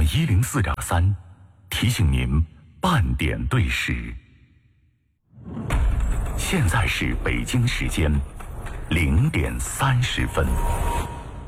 FM104.3，提醒您半点对时。现在是北京时间0点30分。